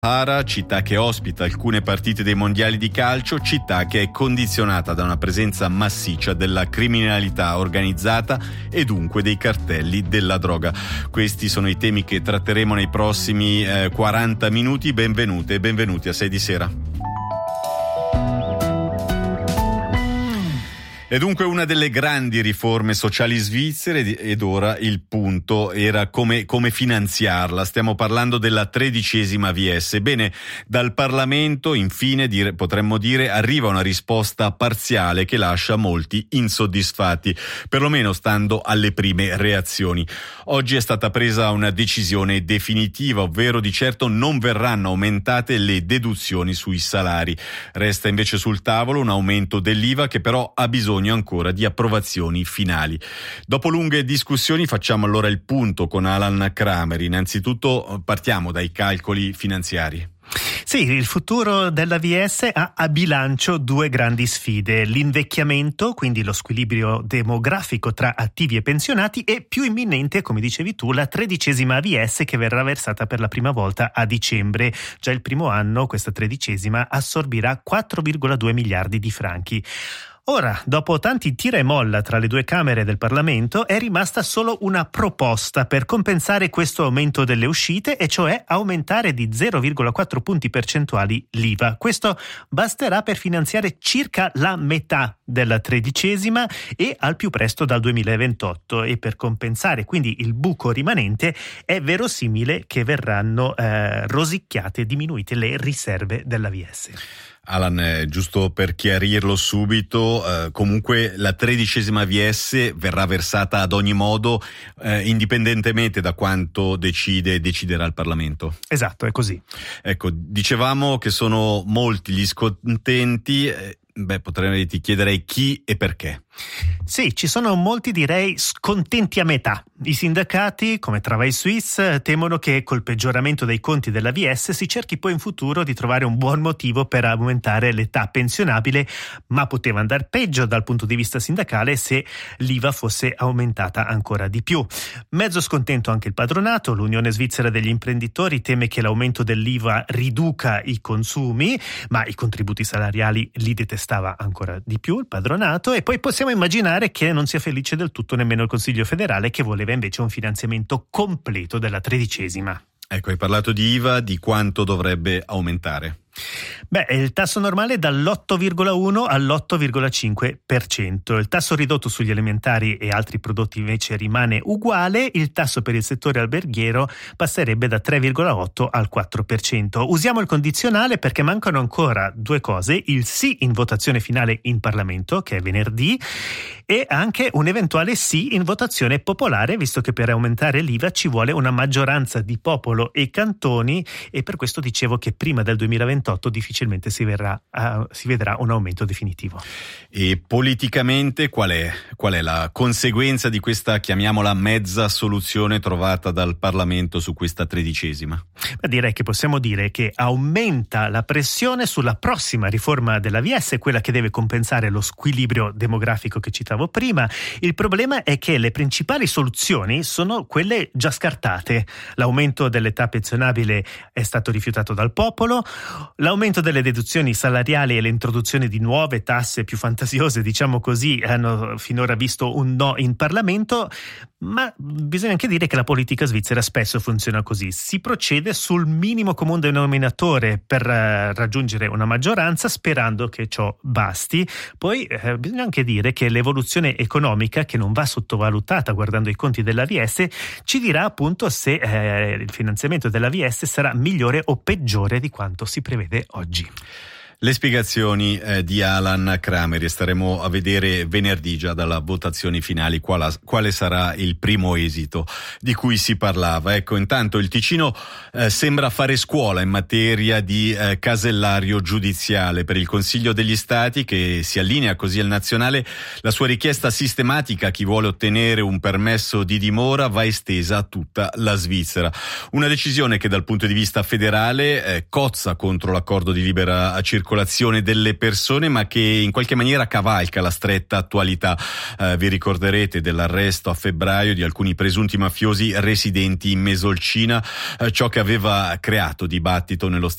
Hara, città che ospita alcune partite dei mondiali di calcio, città che è condizionata da una presenza massiccia della criminalità organizzata e dunque dei cartelli della droga. Questi sono i temi che tratteremo nei prossimi 40 minuti. Benvenute e benvenuti a 6 di sera. È dunque una delle grandi riforme sociali svizzere ed ora il punto era come finanziarla. Stiamo parlando della 13ª VS. Bene, dal Parlamento infine potremmo dire arriva una risposta parziale che lascia molti insoddisfatti, perlomeno stando alle prime reazioni. Oggi è stata presa una decisione definitiva, ovvero di certo non verranno aumentate le deduzioni sui salari. Resta invece sul tavolo un aumento dell'IVA che però ha bisogno ancora di approvazioni finali. Dopo lunghe discussioni facciamo allora il punto con Alan Kramer. Innanzitutto partiamo dai calcoli finanziari. Sì, il futuro della VS ha a bilancio due grandi sfide: l'invecchiamento, quindi lo squilibrio demografico tra attivi e pensionati, e più imminente, come dicevi tu, la 13ª VS che verrà versata per la prima volta a dicembre. Già il primo anno questa 13ª assorbirà 4,2 miliardi di franchi. Ora, dopo tanti tira e molla tra le due Camere del Parlamento, è rimasta solo una proposta per compensare questo aumento delle uscite, e cioè aumentare di 0,4 punti percentuali l'IVA. Questo basterà per finanziare circa la metà della 13ª e al più presto dal 2028, e per compensare quindi il buco rimanente è verosimile che verranno rosicchiate e diminuite le riserve della VS. Alan, giusto per chiarirlo subito, comunque la 13ª VS verrà versata ad ogni modo, indipendentemente da quanto deciderà il Parlamento. Esatto, è così. Ecco, dicevamo che sono molti gli scontenti. Potrei chiederei chi e perché. Sì, ci sono molti, direi, scontenti a metà. I sindacati, come Travail Suisse, temono che col peggioramento dei conti della VS si cerchi poi in futuro di trovare un buon motivo per aumentare l'età pensionabile, ma poteva andare peggio dal punto di vista sindacale se l'IVA fosse aumentata ancora di più. Mezzo scontento anche il padronato. L'Unione Svizzera degli Imprenditori teme che l'aumento dell'IVA riduca i consumi, ma i contributi salariali li detestava ancora di più il padronato, e poi possiamo immaginare che non sia felice del tutto nemmeno il Consiglio federale, che voleva invece un finanziamento completo della 13ª. Ecco, hai parlato di IVA, di quanto dovrebbe aumentare? Il tasso normale è dall'8,1 all'8,5%. Il tasso ridotto sugli alimentari e altri prodotti invece rimane uguale. Il tasso per il settore alberghiero passerebbe da 3,8 al 4%. Usiamo il condizionale perché mancano ancora due cose: il sì in votazione finale in Parlamento, che è venerdì, e anche un eventuale sì in votazione popolare, visto che per aumentare l'IVA ci vuole una maggioranza di popolo e cantoni, e per questo dicevo che prima del 2028 difficilmente si vedrà un aumento definitivo. E politicamente qual è la conseguenza di questa, chiamiamola, mezza soluzione trovata dal Parlamento su questa 13ª? Direi che possiamo dire che aumenta la pressione sulla prossima riforma della VS, quella che deve compensare lo squilibrio demografico che citavo prima. Il problema è che le principali soluzioni sono quelle già scartate. L'aumento dell'età pensionabile è stato rifiutato dal popolo, l'aumento delle deduzioni salariali e l'introduzione di nuove tasse più fantasiose, diciamo così, hanno finora visto un no in Parlamento, ma bisogna anche dire che la politica svizzera spesso funziona così: si procede sul minimo comune denominatore per raggiungere una maggioranza, sperando che ciò basti. Poi bisogna anche dire che l'evoluzione economica, che non va sottovalutata guardando i conti della VS, ci dirà appunto se il finanziamento della VS sarà migliore o peggiore di quanto si prevede oggi. Le spiegazioni di Alan Kramer, e staremo a vedere venerdì già dalla votazione finali quale sarà il primo esito di cui si parlava. Ecco, intanto il Ticino sembra fare scuola in materia di casellario giudiziale. Per il Consiglio degli Stati, che si allinea così al nazionale, la sua richiesta sistematica a chi vuole ottenere un permesso di dimora va estesa a tutta la Svizzera. Una decisione che dal punto di vista federale cozza contro l'accordo di libera circolazione circolazione delle persone, ma che in qualche maniera cavalca la stretta attualità. Vi ricorderete dell'arresto a febbraio di alcuni presunti mafiosi residenti in Mesolcina, ciò che aveva creato dibattito nello stesso